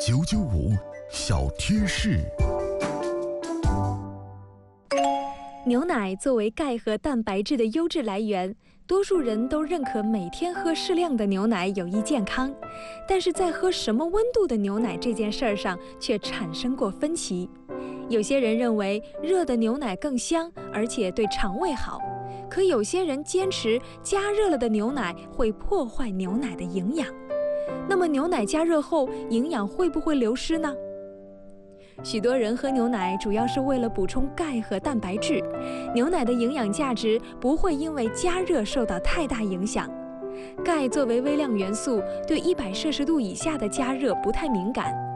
995小贴士。 牛奶作为钙和蛋白质的优质来源，多数人都认可每天喝适量的牛奶有益健康，但是在喝什么温度的牛奶这件事儿上却产生过分歧。有些人认为热的牛奶更香，而且对肠胃好，可有些人坚持加热了的牛奶会破坏牛奶的营养。那么牛奶加热后，营养会不会流失呢？许多人喝牛奶主要是为了补充钙和蛋白质，牛奶的营养价值不会因为加热受到太大影响。钙作为微量元素，对100摄氏度以下的加热不太敏感，